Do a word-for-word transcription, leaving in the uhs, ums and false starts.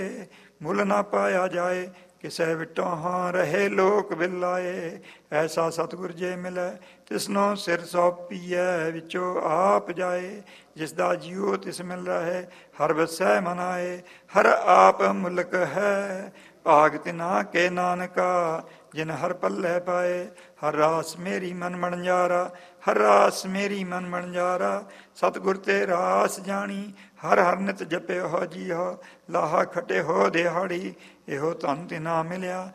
ਮੁੱਲ ਨਾ ਪਾਇਆ ਜਾਏ, ਕਿਸੇ ਵਿਟੋ ਹਾਂ ਰਹੇ ਲੋਕ ਬਿਲਾਏ। ਐਸਾ ਸਤਿਗੁਰ ਜੇ ਮਿਲੈ, ਤਿਸਨੋ ਸਿਰ ਸੌਂਪੀਐ, ਵਿੱਚੋਂ ਆਪ ਜਾਏ। ਜਿਸ ਦਾ ਜੀਉ ਤਿਸ ਮਿਲ ਰਹੇ, ਹਰ ਵਸੈ ਮਨਾਏ। ਹਰ ਆਪ ਮੁਲਕ ਹੈ, ਭਾਗ ਤਿਨਾ ਕੇ ਨਾਨਕਾ। ਜਿਨ ਹਰ ਪੱਲੇ ਪਾਏ, ਹਰ ਰਾਸ ਮੇਰੀ ਮਨ ਮਣਜਾਰਾ। ਹਰ ਰਾਸ ਮੇਰੀ ਮਨ ਮਣਜਾਰਾ, ਸਤਿਗੁਰ ਤੇ ਰਾਸ ਜਾਣੀ। ਹਰ ਹਰ ਨਿਤ ਜਪਿਓ ਜੀਓ, ਲਾਹਾ ਖਟੇ ਹੋ ਦਿਹਾੜੀ। ਇਹੋ ਧਨ ਤਿਨਾ ਮਿਲਿਆ,